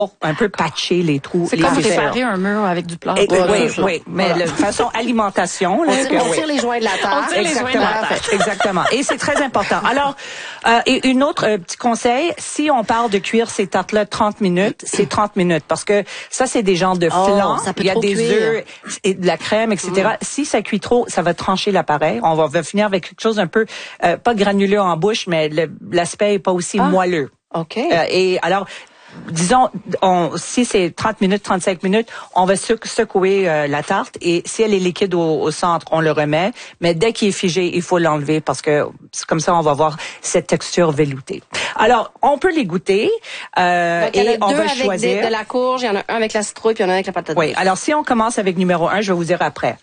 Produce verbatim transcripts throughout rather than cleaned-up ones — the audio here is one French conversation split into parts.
un peu patcher les trous. C'est comme réparer un mur avec du plâtre. Et, oui, oui, oui, oui, mais voilà. De façon alimentation. Là, on, tire, on tire oui. les joints de la terre. On tire les joints de la terre. Exactement. Et c'est très important. Alors, euh, et une autre euh, petit conseil, si on parle de cuire ces tartes-là trente minutes, c'est trente minutes parce que ça, c'est des genres de flan. Oh, ça peut il y a trop des cuire. œufs et de la crème, et cetera. Mm. Si ça cuit trop, ça va trancher l'appareil. On va, va finir avec quelque chose un peu, euh, pas granuleux en bouche, mais le, l'aspect est pas aussi ah. moelleux. OK. Euh, et alors, disons, on, si c'est trente minutes, trente-cinq minutes, on va secouer euh, la tarte et si elle est liquide au, au centre, on le remet. Mais dès qu'il est figé, il faut l'enlever parce que c'est comme ça, on va avoir cette texture veloutée. Alors, on peut les goûter euh, Donc, et on va avec choisir. Des, de la courge, il y en a un avec la citrouille puis il y en a un avec la patate douce. Oui. Alors, si on commence avec numéro un, je vais vous dire après.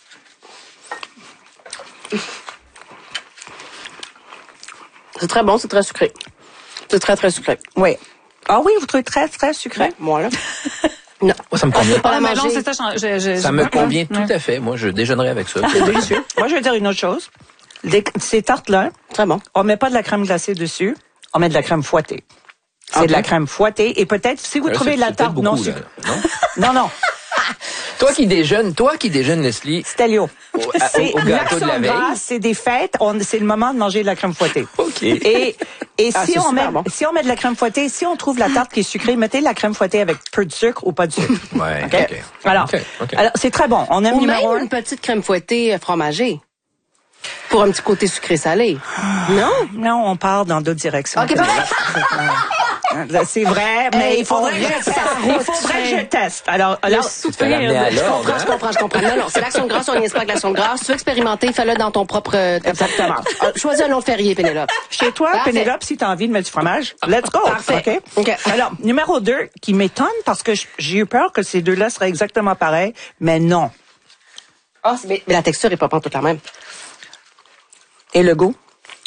C'est très bon, c'est très sucré. C'est très, très sucré. Oui. Ah oui, vous trouvez très, très sucré? Ouais, moi, là. Non. Moi, ça me convient. Pas la manger. manger. Non, c'est ça, je, je, ça je... me convient tout à fait. Moi, je déjeunerai avec ça. C'est délicieux. Moi, je vais dire une autre chose. Les, ces tartes-là, très bon. On met pas de la crème glacée dessus. On met de la crème fouettée. C'est okay. de la crème fouettée. Et peut-être, si vous Alors, trouvez c'est, la c'est tarte non sucrée. Non? non, non. Toi qui déjeunes, toi qui déjeunes, Leslie. Stelio. Au, c'est au gâteau de la veille. Gras, c'est des fêtes. On, c'est le moment de manger de la crème fouettée. OK. Et, et ah, si on met, bon. si on met de la crème fouettée, si on trouve la tarte qui est sucrée, mettez de la crème fouettée avec peu de sucre ou pas de sucre. Ouais. OK. okay. Alors, okay. Okay. alors, c'est très bon. On aime ou numéro même un. une petite crème fouettée fromagée. Pour un petit côté sucré-salé. Non? Non, on part dans d'autres directions. OK, c'est vrai, mais hey, il faudrait, que, il faudrait que je teste. Alors, alors, tu te fais l'amener à l'ordre. Je comprends, je comprends, je comprends. Non, non, c'est l'action de grâce, on n'y est pas avec l'action de grâce. Si tu veux expérimenter, fais-le dans ton propre... Exactement. Euh, choisis un autre férié, Pénélope. Chez toi, Parfait. Pénélope, si tu as envie de mettre du fromage, let's go. Parfait. Okay? Okay. Alors, numéro deux, qui m'étonne parce que j'ai eu peur que ces deux-là seraient exactement pareils, mais non. Ah, oh, mais, mais la texture est pas toute la même. Et le goût?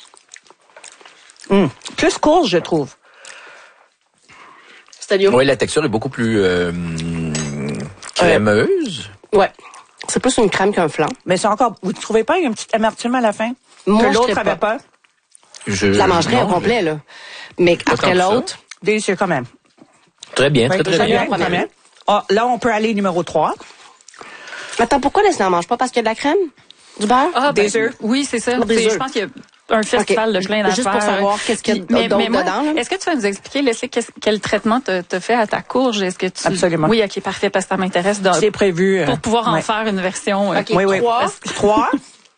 Mmh. Plus courge, je trouve. C'est-à-dire? Oui, la texture est beaucoup plus euh, crémeuse. Euh, ouais. C'est plus une crème qu'un flan. Mais c'est encore... Vous ne trouvez pas qu'il y a une petite amertume à la fin? Moi, que l'autre je n'avait pas? pas? Je, je la mangerais non, au complet, je... là. Mais pas après l'autre... Délicieux quand même. Très bien, oui, très, très, très bien. bien. Très bien. Oh, là, on peut aller numéro trois. Attends, pourquoi Leslie n'en mange pas? Parce qu'il y a de la crème? Du beurre? Ah, ben, des œufs? Oui, c'est ça. Des c'est, je pense qu'il y a un festival okay. de plein d'affaires. Juste pour savoir qu'est-ce qu'il y a mais, d'autre mais moi, dedans. Là? Est-ce que tu vas nous expliquer, Leslie, quel traitement tu as fait à ta courge? Est-ce que tu... Absolument. Oui, OK, parfait, parce que ça m'intéresse. De... C'est prévu. Pour pouvoir en ouais. faire une version. Okay, oui, oui. Trois. Trois.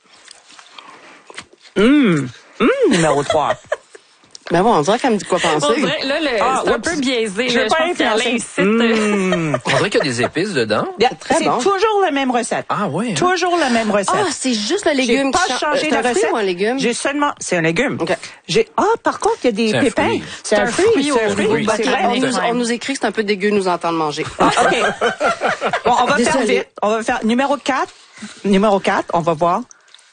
Hum. Hum, numéro trois. Ben bon, on dirait qu'elle me dit quoi penser. On dirait, là, le, ah, c'est un oups. peu biaisé. Je, là, je pense qu'Alain incite. Mmh. On dirait qu'il y a des épices dedans. C'est, très c'est bon. toujours la même recette. Ah oui. Hein? Toujours la même recette. Ah, c'est juste le légume. J'ai pas qui changé cha- de recette. C'est un fruit ou un légume? J'ai seulement... C'est un légume. Okay. J'ai... Ah, par contre, il y a des c'est pépins. Un c'est, c'est un fruit. fruit C'est un fruit. fruit. Okay, on, nous, on nous écrit que c'est un peu dégueu nous entendre manger. Ah, OK. Bon, on va Désolé. faire vite. On va faire numéro quatre. Numéro quatre, on va voir.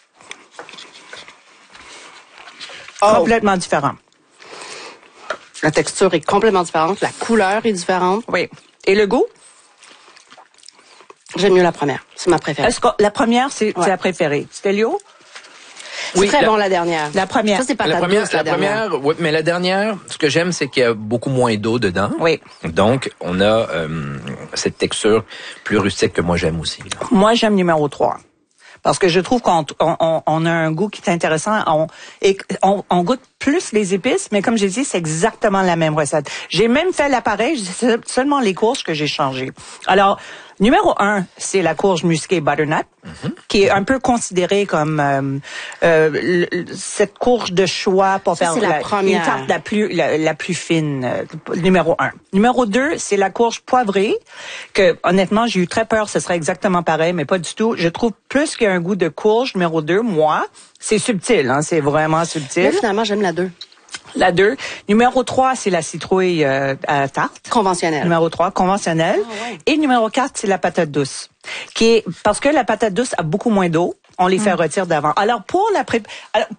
Oh. Complètement différent. La texture est complètement différente. La couleur est différente. Oui. Et le goût? J'aime mieux la première. C'est ma préférée. Est-ce que la première, c'est, ouais. c'est la préférée? Stelio? C'est oui, très la, bon, la dernière. La première. Ça, c'est pas la ta première, douce, la, la première. Oui, mais la dernière, ce que j'aime, c'est qu'il y a beaucoup moins d'eau dedans. Oui. Donc, on a euh, cette texture plus rustique que moi, j'aime aussi. Là. Moi, j'aime numéro trois. Parce que je trouve qu'on on, on a un goût qui est intéressant. On, et on, on goûte plus les épices, mais comme j'ai dit, c'est exactement la même recette. J'ai même fait l'appareil, c'est seulement les courges que j'ai changées. Alors, numéro un, c'est la courge musquée butternut, mm-hmm. qui est un peu considérée comme euh, euh, le, cette courge de choix pour ça, faire c'est la, la première. une tarte la plus la, la plus fine. Euh, numéro un. Numéro deux, c'est la courge poivrée, que honnêtement, j'ai eu très peur, ce serait exactement pareil, mais pas du tout. Je trouve plus qu'il y a un goût de courge. Numéro deux, moi, c'est subtil, hein, c'est vraiment subtil. Mais finalement, j'aime la deux. La deux. Numéro trois, c'est la citrouille euh, à tarte. Conventionnelle. Numéro trois, conventionnelle. Ah, ouais. Et numéro quatre, c'est la patate douce. Qui est, parce que la patate douce a beaucoup moins d'eau, on les fait mm. retirer d'avant. Alors, pour la pré... Alors,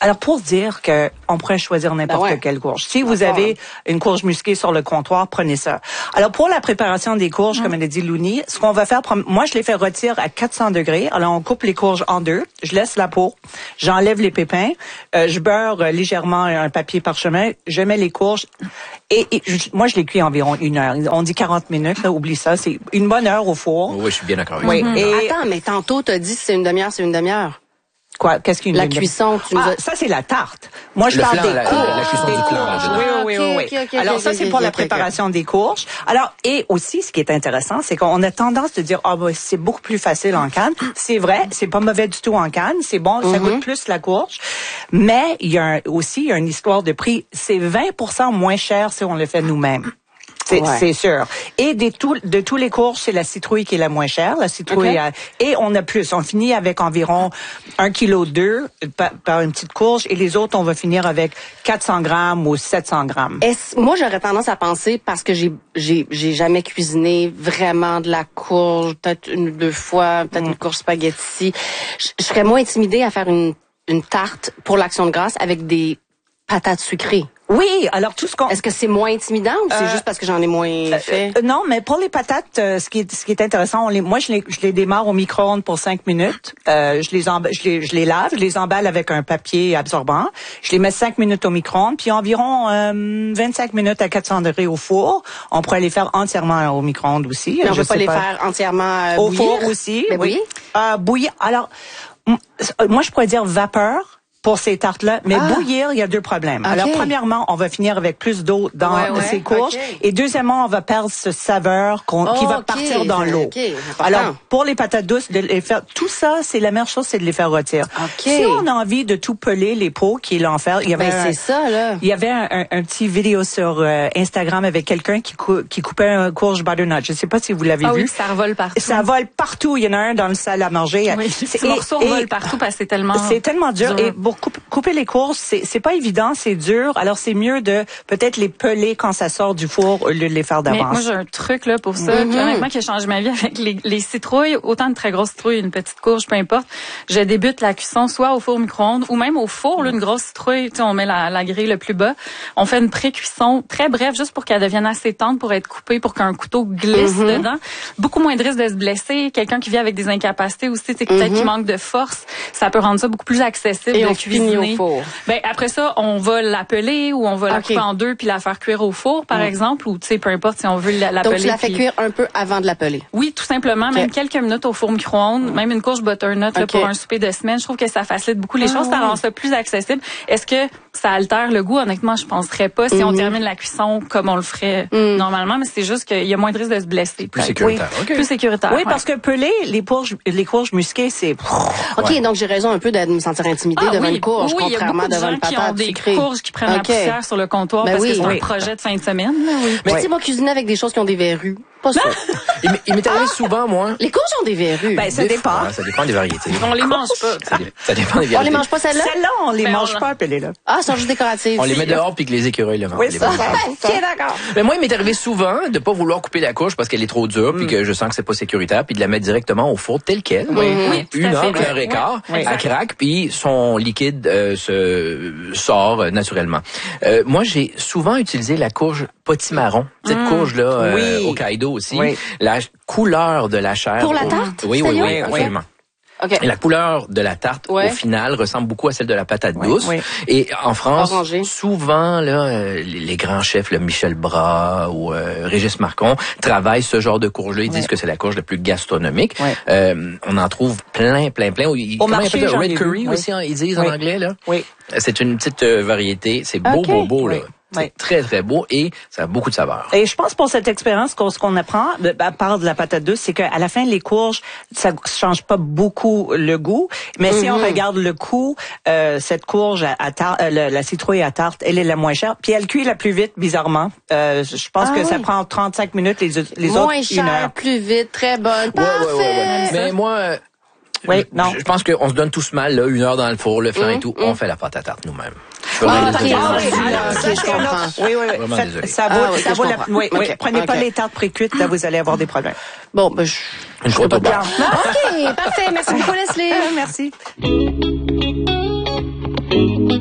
Alors, pour dire que on pourrait choisir n'importe Ben ouais. quelle courge. Si vous D'accord. avez une courge musquée sur le comptoir, prenez ça. Alors, pour la préparation des courges, mmh. comme elle a dit Louni, ce qu'on va faire, moi, je les fais rôtir à quatre cents degrés. Alors, on coupe les courges en deux. Je laisse la peau. J'enlève les pépins. Euh, je beurre euh, légèrement un papier parchemin. Je mets les courges. Et, et je, moi, je les cuis environ une heure. On dit quarante minutes, là, oublie ça. C'est une bonne heure au four. Oui, je suis bien d'accord avec Oui. vous. Et Attends, mais tantôt, t'as dit c'est une demi-heure, c'est une demi-heure. quoi? Qu'est-ce qu'une La demi- cuisson, tu nous Ah, as... ça, c'est la tarte. Moi, je Le parle flan, des la- courges. la- la cuisson Des du flan, courges. là, Oui, dedans. oui, oui, oui. Ok, oui. ok, ok, Alors, ok, ça, ok, c'est ok, pour la ok, préparation des courges. Alors, et aussi, ce qui est intéressant, c'est qu'on a tendance de dire, ah, ben, c'est beaucoup plus facile en canne. C'est vrai, c'est pas mauvais du tout en canne. C'est bon, ça goûte plus la courge. Mais il y a un- aussi, il y a une histoire de prix. C'est vingt pour cent moins cher si on le fait nous-mêmes. C'est, Ouais. c'est sûr. Et des tout, de tous les courges, c'est la citrouille qui est la moins chère. La citrouille, Okay. a- et on a plus. On finit avec environ un kilo deux par, par une petite courge, et les autres, on va finir avec quatre cents grammes ou sept cents grammes. Est-ce, moi, j'aurais tendance à penser, parce que j'ai, j'ai, j'ai jamais cuisiné vraiment de la courge, peut-être une ou deux fois, peut-être une courge spaghetti. Je, je serais moins intimidée à faire une, une tarte pour l'Action de grâce avec des patates sucrées. Oui, alors tout ce qu'on... Est-ce que c'est moins intimidant ou c'est Euh, juste parce que j'en ai moins fait? Euh, non, mais pour les patates, euh, ce qui est ce qui est intéressant, on les, moi je les je les démarre au micro-ondes pour cinq minutes. Euh, je les emba- je les je les lave, je les emballe avec un papier absorbant. Je les mets cinq minutes au micro-ondes, puis environ euh, vingt-cinq minutes à quatre cents degrés au four. On pourrait les faire entièrement au micro-ondes aussi. Mais on Je peut pas sais les faire entièrement euh, au bouillir? four aussi. Mais oui. bouillir? Euh, bouillir. Alors, m- moi je pourrais dire vapeur pour ces tartes-là, mais Ah. bouillir, il y a deux problèmes. Okay. Alors, premièrement, on va finir avec plus d'eau dans Ouais, ouais, ces courges. okay. Et deuxièmement, on va perdre ce saveur qu'on, qui Oh, va ok, partir dans c'est- l'eau. ok, important. Alors, pour les patates douces, de les faire, tout ça, c'est la meilleure chose, c'est de les faire rôtir. Ok. Si on a envie de tout peler, les pots, qui est l'enfer, il y avait Ben, un, c'est ça, là. il y avait un, un, un petit vidéo sur euh, Instagram avec quelqu'un qui, cou- qui coupait un courge butternut. Je sais pas si vous l'avez Ah vu. oui, ça revole partout. Ça vole partout. Il y en a un dans le salle à manger. Oui, C'est- les petits morceaux et- volent et- partout parce que c'est tellement c'est tellement dur. dur. Et pour coup- couper les courges, c'est, c'est pas évident, c'est dur. Alors, c'est mieux de peut-être les peler quand ça sort du four au lieu de les faire Mais d'avance. moi, j'ai un truc là pour ça, puis honnêtement, qui a changé ma vie avec les, les citrouilles, autant de très grosses citrouilles, une petite courge, peu importe. Je débute la cuisson soit au four micro-ondes ou même au four, là, une grosse citrouille, tu sais, on met la, la grille le plus bas. On fait une pré-cuisson très brève, juste pour qu'elle devienne assez tendre pour être coupée, pour qu'un couteau glisse dedans. Beaucoup moins de risque de se blesser. Quelqu'un qui vit avec des incapacités aussi, tu sais, peut-être qui manque de force, ça peut rendre ça beaucoup plus accessible Et de on finit cuisiner. au four. Ben après ça, on va l'appeler ou on va la Ok. couper en deux puis la faire cuire au four, par exemple, ou tu sais, peu importe si on veut la- l'appeler. Donc, tu la fais puis- cuire un peu avant de l'appeler. Oui, tout simplement, même quelques minutes au four micro-ondes, même une courge butternut là, Ok. pour un souper de semaine. Je trouve que ça facilite beaucoup les Ah, choses, ça oui. rend ça plus accessible. Est-ce que ça altère le goût? Honnêtement, je penserais pas si on termine la cuisson comme on le ferait normalement, mais c'est juste qu'il y a moins de risque de se blesser. Plus peut-être. sécuritaire. Oui. OK. Plus sécuritaire. Oui, ouais. parce que peler les courges, les courges musquées, c'est... OK, Ouais. donc j'ai raison un peu de me sentir intimidée Ah devant oui, une courge, oui, il y a contrairement beaucoup de devant gens une qui ont patate des sucrée. courges qui prennent la OK. poussière sur le comptoir Ben parce oui. que c'est Oui. un projet de fin de semaine. Là, oui. Mais Ouais. tu sais, moi, cuisiner avec des choses qui ont des verrues, pas ça. Il, m- il m'est arrivé souvent, moi. Les courges ont des verrues. Ben, ça des dépend. fois, hein, ça dépend des variétés. On les mange pas. Ça, dé- ça dépend des on variétés. les mange pas celles-là? Celles-là, on les Ben, mange on- pas, pelez-là. Ah, elles sont juste décoratives. On les met dehors puis que les écureuils le mangent. Oui, les ça, bonnes ça. choses. OK, d'accord. Mais moi, il m'est arrivé souvent de pas vouloir couper la courge parce qu'elle est trop dure puis que je sens que c'est pas sécuritaire puis de la mettre directement au four tel quel. Oui, tout à Une fait. heure, une heure et quart, Oui, elle craque puis son liquide euh, se sort euh, naturellement. Euh, moi, j'ai souvent utilisé la courge potimarron. Cette courge là euh, Oui. au Kaido aussi. Oui. La couleur de la chair. Pour la au- tarte? Oui, oui, Sérieux? oui, Ok. absolument. OK. Et la couleur de la tarte, Ouais. au final, ressemble beaucoup à celle de la patate Oui, douce. oui. Et en France, Orangé. souvent, là, euh, les, les grands chefs, le Michel Bras ou euh, Régis Marcon, travaillent ce genre de courge-là. Ils disent que c'est la courge la plus gastronomique. Ouais. Euh, on en trouve plein, plein, plein. Ils- Au comment ils marché, appellent ça? j'en ai Red vu, curry oui. aussi, hein, ils disent Oui. en anglais. Là. Oui. C'est une petite euh, variété. C'est beau, Ok. beau, beau. Là. Oui. C'est Oui. très, très beau et ça a beaucoup de saveur. Et je pense pour cette expérience, qu'on- ce qu'on apprend, de- à part de la patate douce, c'est qu'à la fin, les courges, ça change pas beaucoup le goût. Mais si on regarde le coût, euh, cette courge à, à tarte, euh, la, la citrouille à tarte, elle est la moins chère. Puis elle cuit la plus vite, bizarrement. Euh, je pense Ah que ça oui. prend trente-cinq minutes, les, les Moins autres, une cher, heure. plus vite, très bonne. Ouais, Parfait. ouais, ouais, ouais. Mais moi, euh, Oui, je- non. je pense qu'on se donne tous mal, là, une heure dans le four, le flan et tout. On fait la pâte à tarte nous-mêmes. Je Ah, ferai ok, les- ah, oui, oui, alors, ok, ça, je c'est un comprends. autre- Oui, oui, oui. Vraiment Faites- désolé. ça vaut, Ah, oui, ça je vaut la, comprends. oui, oui. Ok, Prenez pas ok. les tartes précuites, là, vous allez avoir des problèmes. Bon, ben, je... Une côte au beurre. OK, parfait. Merci beaucoup, Leslie. Merci.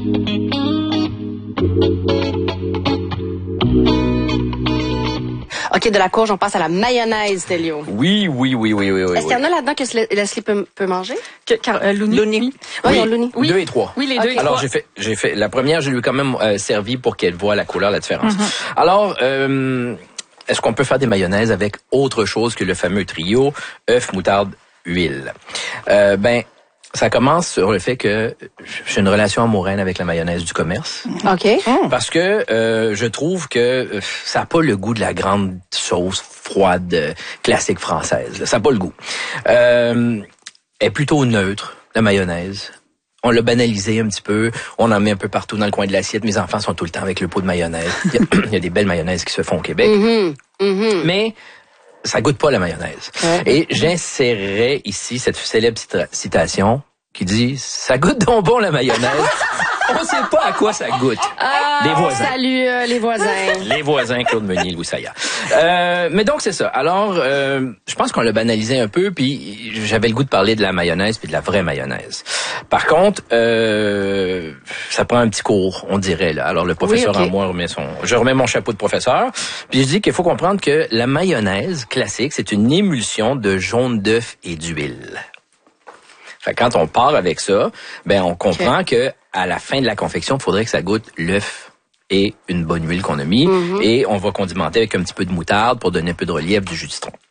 OK, de la courge, on passe à la mayonnaise, Télio. Oui, oui, oui, oui, oui, oui. Est-ce qu'il y en a là-dedans que Leslie peut, peut manger? Que, car, euh, Louni. Louni. Oui. Oui, Oui, Louni. Oui. deux et trois. Oui, les Ok. deux et Alors, trois. j'ai fait, j'ai fait, la première, je lui ai quand même euh, servi pour qu'elle voie la couleur, la différence. Mm-hmm. Alors, euh, est-ce qu'on peut faire des mayonnaises avec autre chose que le fameux trio œuf, moutarde, huile? Euh, ben, ça commence sur le fait que j'ai une relation amoureuse avec la mayonnaise du commerce. OK. Parce que euh, je trouve que euh, ça n'a pas le goût de la grande sauce froide euh, classique française. Ça n'a pas le goût. Euh, elle est plutôt neutre, la mayonnaise. On l'a banalisé un petit peu. On en met un peu partout dans le coin de l'assiette. Mes enfants sont tout le temps avec le pot de mayonnaise. Il y a, il y a des belles mayonnaises qui se font au Québec. Mm-hmm. Mm-hmm. Mais ça goûte pas la mayonnaise. Ouais. Et j'insérerais ici cette célèbre cita- citation qui dit « Ça goûte donc bon la mayonnaise. On sait pas à quoi ça goûte. » Ah, Les voisins. Salut euh, les voisins. Les voisins, Claude Meunier, Louis Saillat. Euh, mais donc, c'est ça. Alors, euh, je pense qu'on l'a banalisé un peu, puis j'avais le goût de parler de la mayonnaise, puis de la vraie mayonnaise. Par contre, euh, ça prend un petit cours, on dirait. Là. Alors, le professeur Oui, okay. en moi remet son... Je remets mon chapeau de professeur, puis je dis qu'il faut comprendre que la mayonnaise classique, c'est une émulsion de jaune d'œuf et d'huile. Fait que quand on part avec ça, ben on comprend Okay. que à la fin de la confection, il faudrait que ça goûte l'œuf et une bonne huile qu'on a mis. Mm-hmm. Et on va condimenter avec un petit peu de moutarde pour donner un peu de relief du jus de citron.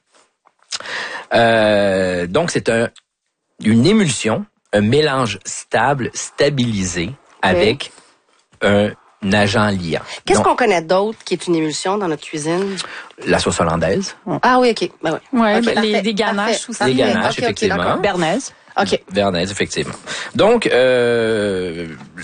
Euh, donc, c'est un une émulsion, un mélange stable, stabilisé, avec okay. un agent liant. Qu'est-ce donc, qu'on connaît d'autre qui est une émulsion dans notre cuisine? La sauce hollandaise. Ah oui, OK. Ben ouais. Ouais, okay, ben, les, parfait, des ganaches parfait. aussi. Des ganaches, okay, effectivement. Okay, Bernaise. OK. Bernaise, effectivement. Donc, euh,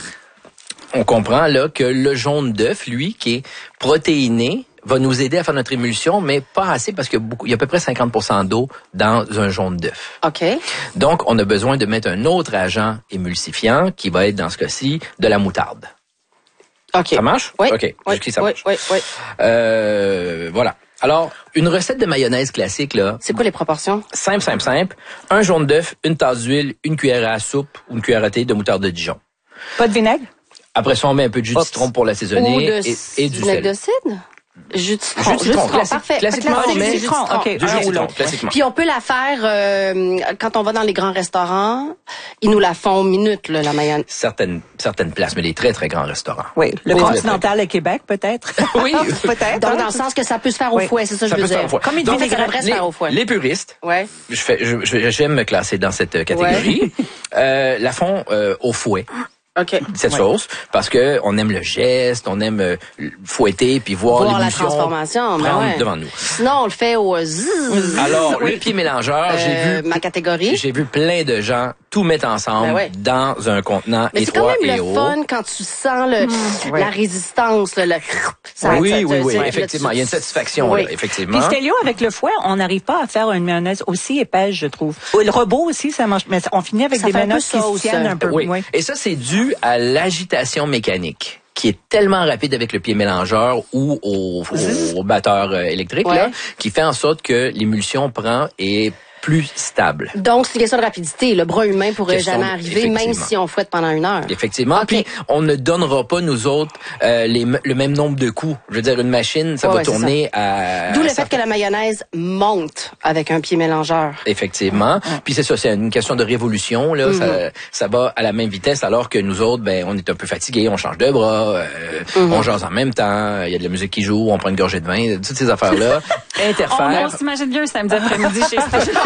on comprend là que le jaune d'œuf, lui, qui est protéiné, va nous aider à faire notre émulsion, mais pas assez parce qu'il y a, beaucoup, il y a à peu près cinquante pour cent d'eau dans un jaune d'œuf. OK. Donc, on a besoin de mettre un autre agent émulsifiant qui va être, dans ce cas-ci, de la moutarde. OK. Ça marche? Oui. OK. Oui, Jusqu'ici, ça oui, marche. oui, oui. Euh, voilà. Alors, une recette de mayonnaise classique, là. C'est quoi les proportions? Simple, simple, simple. Un jaune d'œuf, une tasse d'huile, une cuillère à soupe ou une cuillère à thé de moutarde de Dijon. Pas de vinaigre? Après ça, on met un peu de jus de citron pour l'assaisonner Ou de et, et du vinaigre sel. de cidre? Jus de citron. Jus de citron, classique. Parfait. Classiquement, Classique, on met jus de citron. OK. Du jus de Un ou citron, l'autre. classiquement. Puis on peut la faire euh, quand on va dans les grands restaurants. Ils nous la font minute, là, la mayonnaise. Certaines, certaines places, mais les très, très grands restaurants. Oui. Le Oui, Continental à Québec, peut-être? Oui. peut-être. Donc, hein? dans le sens que ça peut se faire au Oui. fouet, c'est ça que Ça je peut veux se faire dire. au foie. Comme une Donc, Ça devrait se les, faire au foie. les puristes, Ouais. je fais, je, je- j'aime me classer dans cette catégorie, euh, la font euh, au fouet. OK. Cette Ouais. sauce, parce que on aime le geste, on aime euh, fouetter puis voir, Voir la l'émulsion transformation, ben prendre ouais. devant nous. Sinon, on le fait au zzz. Alors, le pied mélangeur, Euh, j'ai vu ma catégorie. j'ai vu plein de gens tout mettre ensemble Ben ouais. dans un contenant Mais c'est quand étroit même et le haut. fun quand tu sens le, Ouais. la résistance, le, le ça, oui, ça- oui, oui, ça- effectivement, il y a une satisfaction Oui. là, effectivement. Puis Stelio, avec le fouet, on n'arrive pas à faire une mayonnaise aussi épaisse, je trouve. Le robot aussi, ça mange, mais on finit avec Ça des fait un peu mayonnaises qui sauce. se tiennent un peu. Oui. Oui. Et ça, c'est dû à l'agitation mécanique qui est tellement rapide avec le pied mélangeur ou au, au batteur euh, électrique, Ouais. là, qui fait en sorte que l'émulsion prend et est plus stable. Donc, c'est une question de rapidité. Le bras humain pourrait Question jamais de- arriver, même effectivement. si on fouette pendant une heure. Effectivement. OK. Puis, on ne donnera pas, nous autres, euh, les, le même nombre de coups. Je veux dire, une machine, ça Ouais, va ouais, c'est tourner à... D'où le ça fait que la mayonnaise monte avec un pied mélangeur. Effectivement. Puis c'est ça, c'est une question de révolution. Là, Mm-hmm. ça, ça va à la même vitesse, alors que nous autres, ben, on est un peu fatigués, on change de bras, euh, Mm-hmm. on jase en même temps, il y a de la musique qui joue, on prend une gorgée de vin, toutes ces affaires-là On, interfèrent. on s'imagine bien un samedi après-midi chez Stéphane.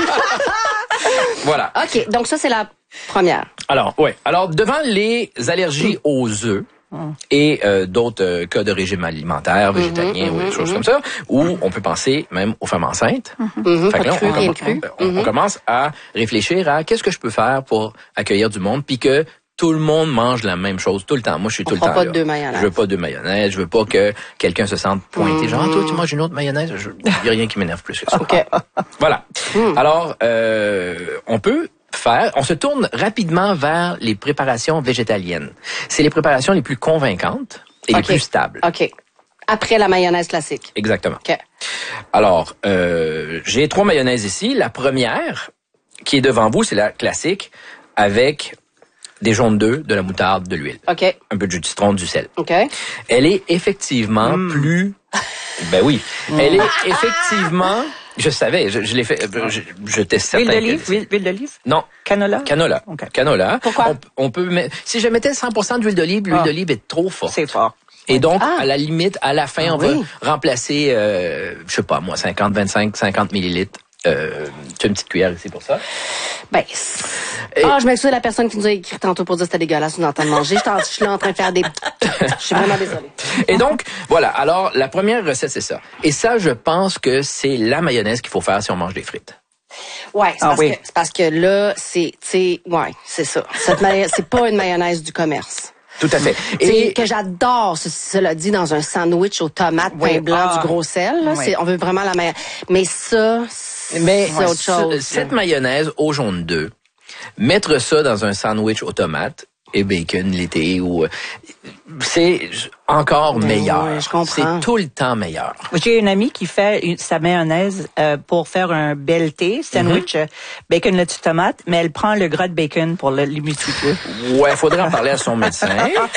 Voilà. OK, donc ça, c'est la première. Alors, ouais. Alors, devant les allergies aux œufs et euh, d'autres euh, cas de régime alimentaire, végétalien ou des choses comme ça, où on peut penser même aux femmes enceintes. Mhm, Fait pas que là, de cru, on, rien de commence- cru. on- on commence à réfléchir à qu'est-ce que je peux faire pour accueillir du monde, puis que tout le monde mange la même chose tout le temps. Moi, je suis On tout le fera temps pas là. de deux mayonnaises. Je veux pas de mayonnaise. Je veux pas que quelqu'un se sente pointé. Genre, ah, toi, tu manges une autre mayonnaise? Il y a rien qui m'énerve plus que ça. OK. Voilà. Alors, euh, on peut faire, on se tourne rapidement vers les préparations végétaliennes. C'est les préparations les plus convaincantes et les OK. plus stables. OK. Après la mayonnaise classique. Exactement. OK. Alors, euh, j'ai trois mayonnaises ici. La première, qui est devant vous, c'est la classique avec des jaunes d'œufs, de la moutarde, de l'huile. OK. Un peu de jus de citron, du sel. OK. Elle est effectivement plus Ben oui. Elle est effectivement... Je savais, je, je l'ai fait, je, je teste certain. Huile d'olive, huile, huile d'olive? Non. Canola? Canola. Okay. Canola. Pourquoi? On, on peut mettre, si je mettais cent pour cent d'huile d'olive, l'huile ah. d'olive est trop forte. C'est fort. Et donc, ah. à la limite, à la fin, ah, on oui. va remplacer, euh, je sais pas, moi, cinquante, vingt-cinq, cinquante millilitres. Euh, tu as une petite cuillère ici pour ça? Ben, Et... ah, je m'excuse de la personne qui nous a écrit tantôt pour dire que c'était dégueulasse, nous entendre manger. Je, je suis là en train de faire des... Je suis vraiment désolée. Et donc, voilà. Alors, la première recette, c'est ça. Et ça, je pense que c'est la mayonnaise qu'il faut faire si on mange des frites. Ouais, c'est, ah, parce, oui. que, c'est parce que là, c'est, tu sais, ouais, c'est ça. Cette mayonnaise, c'est pas une mayonnaise du commerce. Tout à fait. Et que j'adore, cela dit, dans un sandwich aux tomates, oui. pain blanc, ah. du gros sel. Là, oui. c'est, on veut vraiment la mayonnaise. Mais ça, Mais c'est autre chose. Cette mayonnaise au jaune d'œuf, mettre ça dans un sandwich aux tomates et bacon l'été ou c'est encore ben meilleur. Oui, je comprends. C'est tout le temps meilleur. J'ai une amie qui fait une, sa mayonnaise euh, pour faire un B L T, sandwich mm-hmm. euh, bacon lettuce tomate, mais elle prend le gras de bacon pour le l'humidifier. Ouais, faudrait en parler à son médecin.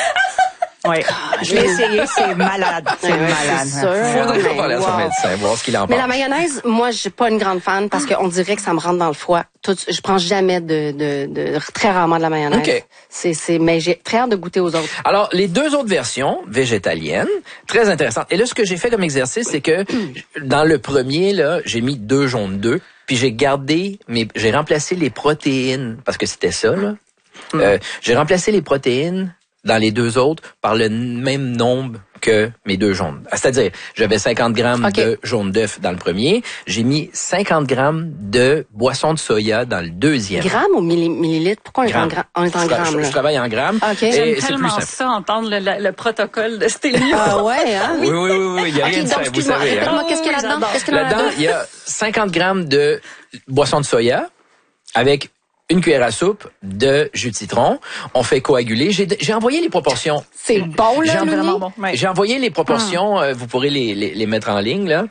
Oui, je l'ai essayé, c'est malade, c'est ouais, malade. C'est sûr, faudrait en parler wow. à son médecin, voir ce qu'il en pense. Mais la mayonnaise, moi, je suis pas une grande fan parce qu'on dirait que ça me rentre dans le foie. Tout, je prends jamais de, de, de, très rarement de la mayonnaise. Okay. C'est, c'est, mais j'ai très hâte de goûter aux autres. Alors, les deux autres versions, végétaliennes, très intéressantes. Et là, ce que j'ai fait comme exercice, c'est que dans le premier, là, j'ai mis deux jaunes d'œufs, puis j'ai gardé, mais j'ai remplacé les protéines, parce que c'était ça, là. Mm. Euh, j'ai remplacé les protéines dans les deux autres par le même nombre que mes deux jaunes. C'est-à-dire, j'avais cinquante grammes okay. de jaune d'œuf dans le premier. J'ai mis cinquante grammes de boisson de soya dans le deuxième. Grammes ou milli- millilitres? Pourquoi on est en, gra- on est en je, grammes? Je, là? je travaille en grammes. Okay. Et J'aime c'est tellement plus simple. ça, entendre le, le, le protocole de Stélie. Ah ouais, hein? Oui, oui, oui, oui. Il y a okay, rien de donc, simple, vous savez. Hein? Moi, qu'est-ce qu'il y a là-dedans? Qu'est-ce qu'il y a là-dedans? Là-dedans, il y a cinquante grammes de boisson de soya avec une cuillère à soupe de jus de citron. On fait coaguler. J'ai, j'ai envoyé les proportions. C'est bon, là, j'ai, vraiment bon. Ouais. J'ai envoyé les proportions. Hum. Euh, vous pourrez les, les, les mettre en ligne, là.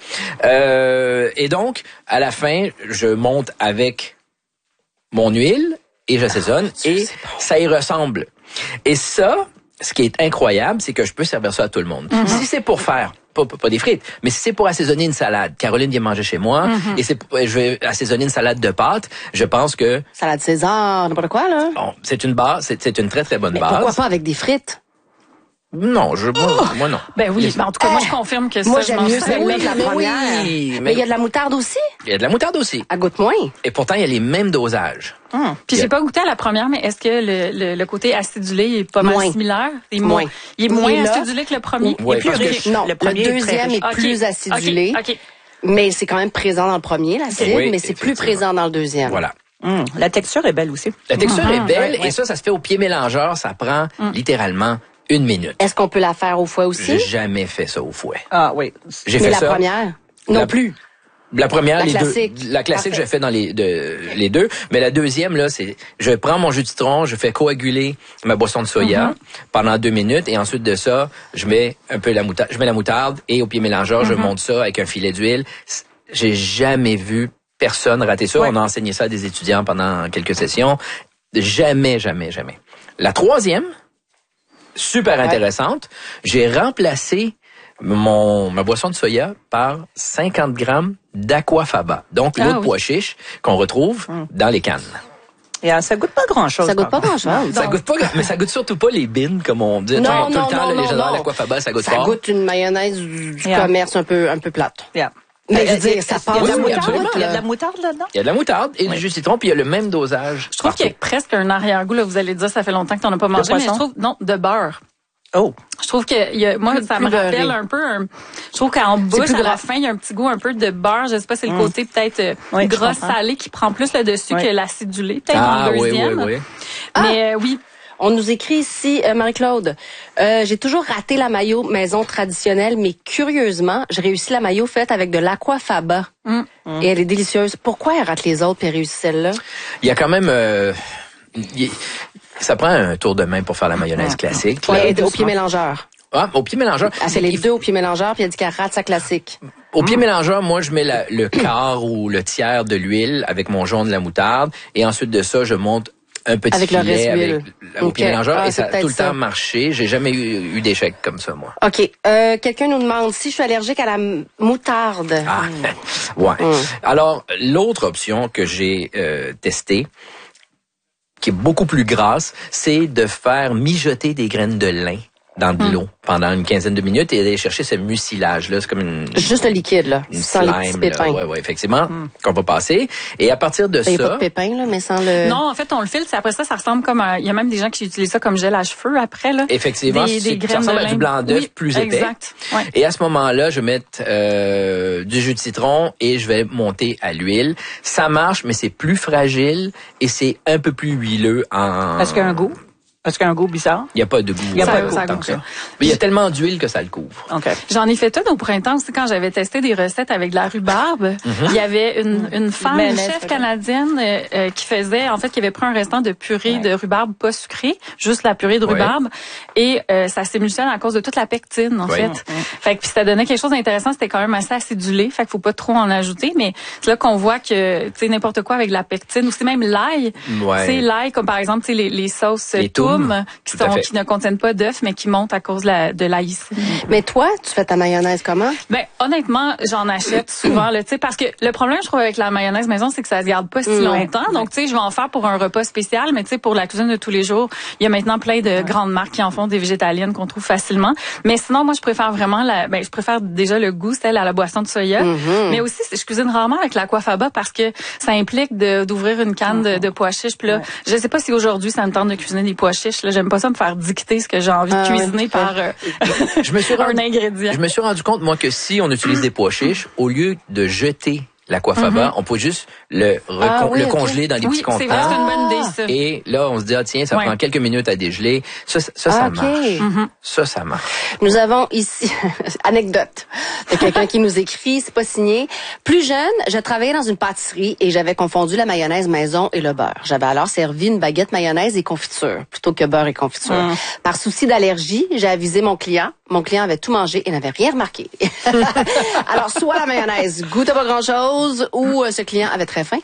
Euh, et donc, à la fin, je monte avec mon huile et j'assaisonne. Ah, et bon. Ça y ressemble. Et ça, ce qui est incroyable, c'est que je peux servir ça à tout le monde. Mm-hmm. Si c'est pour faire Pas, pas des frites, mais si c'est pour assaisonner une salade, Caroline vient manger chez moi, mm-hmm. et c'est, je vais assaisonner une salade de pâtes, je pense que... Salade César, n'importe quoi, là. Bon, c'est une base, c'est, c'est une très, très bonne mais base. Pourquoi pas avec des frites? Non, je, moi, oh! moi non. Ben oui, mais en tout cas, moi, je confirme que moi, ça, j'aime je mange mieux celle-là que la mais première. Oui, mais il y a de la moutarde aussi? Il y a de la moutarde aussi. Elle goûte moins. Et pourtant, il y a les mêmes dosages. Hum. Puis j'ai pas goûté à la première, mais est-ce que le, le, le côté acidulé est pas mal moins. similaire? Il est moins. Il est moins il est acidulé que le premier? Oui, il est plus riche. Non, le, premier le deuxième est, est plus okay. acidulé. Okay. Okay. Mais c'est quand même présent dans le premier, l'acide, oui, mais c'est plus présent dans le deuxième. Voilà. Mmh. La texture est belle aussi. La texture mmh. est belle, ouais, ouais. et ça, ça se fait au pied mélangeur. Ça prend mmh. littéralement une minute. Est-ce qu'on peut la faire au fouet aussi? J'ai jamais fait ça au fouet. Ah oui. J'ai mais fait la ça. première? Non la, plus. La première, la les classique. deux. La classique, Parfait. Je fais dans les, de, les deux. Mais la deuxième, là, c'est, je prends mon jus de citron, je fais coaguler ma boisson de soya mm-hmm. pendant deux minutes, et ensuite de ça, je mets un peu la moutarde, je mets la moutarde, et au pied mélangeur, mm-hmm. je monte ça avec un filet d'huile. J'ai jamais vu personne rater ça. Ouais. On a enseigné ça à des étudiants pendant quelques sessions. Jamais, jamais, jamais. La troisième, super ouais. intéressante, j'ai remplacé mon ma boisson de soya par cinquante grammes d'aquafaba, donc ah, l'eau de oui. pois chiche qu'on retrouve hum. dans les cannes. Et alors, ça goûte pas grand-chose. Ça goûte pas grand-chose. Ça goûte pas, mais ça goute surtout pas les bines, comme on dit. Non, tout non, le temps, non, là, les gens non. l'aquafaba, ça goûte ça fort. Ça goûte une mayonnaise du yeah. commerce un peu, un peu plate. Yeah. Mais je veux dire, ça passe. Il y a de la oui, moutarde, absolument. il y a de la moutarde là-dedans? Il y a de la moutarde et oui. du jus de citron, puis il y a le même dosage. Je trouve qu'il y a presque un arrière-goût, là. Vous allez dire, ça fait longtemps que t'en as pas mangé, mais je trouve, non, de beurre. Oh. Je trouve que, il y a, moi, plus, ça plus me rappelle beurré. un peu un, je trouve qu'en bouche, à la fin, il y a un petit goût un peu de beurre. Je sais pas, c'est le mmh. côté peut-être euh, oui, gras salé qui prend plus le dessus oui. que l'acidulé, peut-être ah, dans le deuxième. Oui, oui, oui. Mais, ah. euh, oui. On nous écrit ici, euh, Marie-Claude, euh, j'ai toujours raté la mayo maison traditionnelle, mais curieusement, j'ai réussi la mayo faite avec de l'aquafaba. Mm. Et elle est délicieuse. Pourquoi elle rate les autres et réussit celle-là? Il y a quand même... Euh, y, ça prend un tour de main pour faire la mayonnaise classique. Oui, et au pied mélangeur. Ah, au pied mélangeur. Elle fait les deux au pied mélangeur, puis elle dit qu'elle rate sa classique. Au pied mmh. mélangeur, moi, je mets la, le quart ou le tiers de l'huile avec mon jaune de la moutarde, et ensuite de ça, je monte un petit avec le filet reste avec d'huile. au Okay. pied mélangeur Ah, et c'est ça a peut-être tout le ça. temps marché. J'ai jamais eu, eu d'échec comme ça, moi. OK. Euh, quelqu'un nous demande si je suis allergique à la m- moutarde. Ah, ouais. Alors, l'autre option que j'ai euh, testée, qui est beaucoup plus grasse, c'est de faire mijoter des graines de lin dans de l'eau pendant une quinzaine de minutes et d'aller chercher ce mucilage-là. C'est comme une... Juste le liquide, là. Une Sans les petits slime, pépins. là. Ouais, ouais, effectivement, qu'on va passer. Et à partir de Il n'y a pas ça... de pépins, là, mais sans le... Non, en fait, on le filtre. Après ça, ça ressemble comme un... Il y a même des gens qui utilisent ça comme gel à cheveux après, là. Effectivement, des, c'est- des ça graines ressemble de à du lin. blanc d'œuf Oui, plus épais. Exact. Ouais. Et à ce moment-là, je vais mettre euh, du jus de citron et je vais monter à l'huile. Ça marche, mais c'est plus fragile et c'est un peu plus huileux en... Est-ce qu'il y a un goût? Est-ce qu'il y a un goût bizarre? Il n'y a pas de goût. Il y a Ça- pas de goût ça tant goûte que ça. pas. Mais il y a tellement d'huile que ça le couvre. OK. J'en ai fait une au printemps aussi quand j'avais testé des recettes avec de la rhubarbe. Il y avait une, une femme, une Mayonnaise, chef peut-être. canadienne euh, euh, qui faisait, en fait, qui avait pris un restant de purée de rhubarbe pas sucrée, juste la purée de Ouais. rhubarbe, et euh, ça s'émulsionne à cause de toute la pectine, en Ouais. fait. Fait que puis ça donnait quelque chose d'intéressant. C'était quand même assez acidulé, fait qu'il faut pas trop en ajouter. Mais c'est là qu'on voit que tu sais n'importe quoi avec de la pectine, ou c'est même l'ail. Ouais. C'est l'ail, comme par exemple, tu sais les, les sauces Les toum, toum, qui tout à sont fait. qui ne contiennent pas d'œufs, mais qui montent à cause de la, de l'aïcine. Mais toi, tu fais ta mayonnaise comment? Ben honnêtement, j'en achète souvent là, tu sais, parce que le problème je trouve avec la mayonnaise maison, c'est que ça se garde pas si Mm. longtemps. Donc tu sais, je vais en faire pour un repas spécial, mais tu sais pour la cuisine de tous les jours, il y a maintenant plein de grandes marques qui en font, des végétaliennes qu'on trouve facilement. Mais sinon, moi je préfère vraiment la ben je préfère déjà le goût, celle à la boisson de soya, mais aussi je cuisine rarement avec l'aquafaba parce que ça implique de d'ouvrir une canne de, de pois chiches. Puis là, je sais pas si aujourd'hui ça me tente de cuisiner des pois chiches, là, j'aime pas ça me faire dicter ce que j'ai envie de Ah, cuisiner ouais. par euh, Je me suis un rendu, ingrédient. je me suis rendu compte, moi, que si on utilise des pois chiches, au lieu de jeter l'aquafaba, on peut juste le, recon- Ah oui, le ok. congeler dans des Oui, petits c'est vrai, c'est contenants. une bonne idée ça. Et là, on se dit, ah, tiens, ça Ouais. prend quelques minutes à dégeler. Ça, ça, ça, Ah, ça ok. marche. Ça, ça marche. Nous avons ici, anecdote, de quelqu'un qui nous écrit, c'est pas signé. Plus jeune, je travaillais dans une pâtisserie et j'avais confondu la mayonnaise maison et le beurre. J'avais alors servi une baguette mayonnaise et confiture, plutôt que beurre et confiture. Mm. Par souci d'allergie, j'ai avisé mon client. Mon client avait tout mangé et n'avait rien remarqué. Alors, soit la mayonnaise goûtait pas grand-chose ou euh, ce client avait très faim.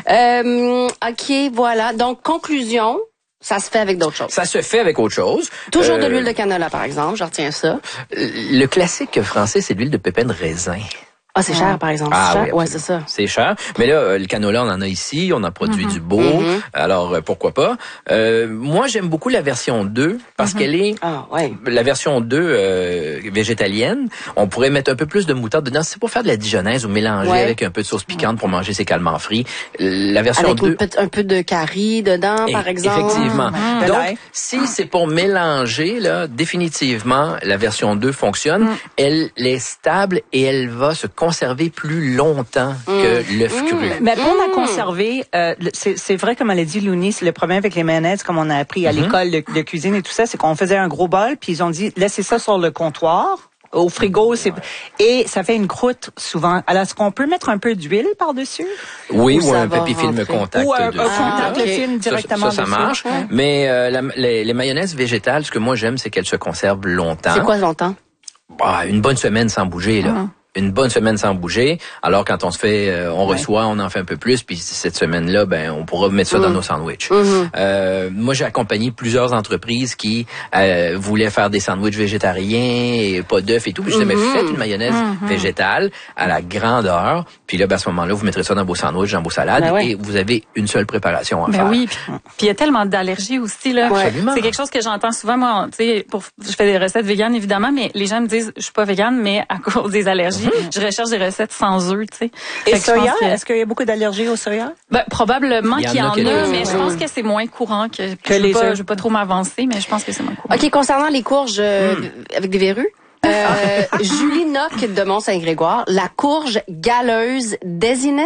Euh, OK, voilà. Donc, conclusion, ça se fait avec d'autres choses. Ça se fait avec autre chose. Toujours de Euh, l'huile de canola, par exemple. Je retiens ça. Le classique français, c'est l'huile de pépins de raisin. Ah, c'est cher, par exemple. Ah c'est oui, cher? Ouais, absolument. c'est ça. C'est cher. Mais là, euh, le canola, on en a ici. On a produit du beau. Alors, euh, pourquoi pas. Euh, moi, j'aime beaucoup la version deux parce qu'elle est... Ah, ouais. La version deux euh, végétalienne, on pourrait mettre un peu plus de moutarde dedans. C'est pour faire de la dijonnaise ou mélanger Ouais. avec un peu de sauce piquante pour manger ses calmants frits. La version Avec deux... une pe- un peu de curry dedans, par E- exemple. Effectivement. De Donc, l'ail. si c'est pour mélanger, là, définitivement, la version deux fonctionne. Elle est stable et elle va se conserver plus longtemps que l'œuf cru. Mais pour la conserver, euh, le- c'est c'est vrai, comme elle a dit, Louni, c'est le problème avec les mayonnaises, comme on a appris à l'école de, de cuisine et tout ça, c'est qu'on faisait un gros bol, puis ils ont dit, laissez ça sur le comptoir. Au frigo, c'est et ça fait une croûte souvent. Alors, est-ce qu'on peut mettre un peu d'huile par-dessus? Oui, Où ou ça un va papier film rentrer. contact Ou un, un dessus. contact Ah, le ok. film Ça, directement ça, ça dessus. marche. Mais euh, la- les, les mayonnaises végétales, ce que moi j'aime, c'est qu'elles se conservent longtemps. C'est quoi longtemps? Ah, une bonne semaine sans bouger, là. Une bonne semaine sans bouger. Alors, quand on se fait, euh, on reçoit, on en fait un peu plus. Puis cette semaine-là, ben, on pourra mettre ça dans nos sandwichs. Euh, moi, j'ai accompagné plusieurs entreprises qui euh, voulaient faire des sandwichs végétariens et pas d'œufs et tout. Puis je disais, mais faites une mayonnaise végétale à la grandeur. Puis là, ben, à ce moment-là, vous mettrez ça dans vos sandwichs, dans vos salades, Ben ouais. et vous avez une seule préparation à Ben faire. oui, puis puis il y a tellement d'allergies aussi là. Ouais. Absolument. C'est quelque chose que j'entends souvent moi, tu sais, pour je fais des recettes véganes évidemment, mais les gens me disent je suis pas végane, mais à cause des allergies, je recherche des recettes sans œufs, tu sais. Fait Et que je pense soya, que- est-ce qu'il y a beaucoup d'allergies au soya? Ben, probablement Il y en qu'il y a en a, quelques-uns, mais je ouais. pense que c'est moins courant que, Que je veux les pas, œufs. je veux pas trop m'avancer, mais je pense que c'est moins courant. OK, concernant les courges euh, avec des verrues, euh, Julie Nock de Mont-Saint-Grégoire, la courge galeuse Désines,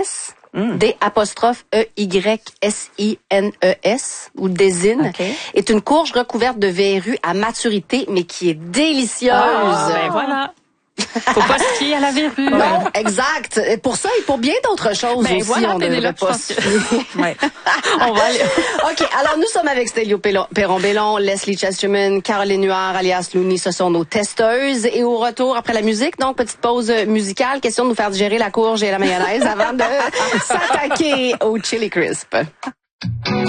D apostrophe E Y S I N E S ou Désine, OK. est une courge recouverte de verrues à maturité, mais qui est délicieuse. Ah, ben voilà. Faut pas se fier à la verrue. Non, exact. Et pour ça et pour bien d'autres choses Ben aussi, voilà, on ne devrait Pénélope, pas je se pense fier. Ouais. On va aller. OK, alors nous sommes avec Stélio Perron-Bellon, Leslie Chesterman, Caroline Huard, alias Louni, ce sont nos testeuses. Et au retour, après la musique, donc petite pause musicale, question de nous faire digérer la courge et la mayonnaise avant de s'attaquer au chili crisp.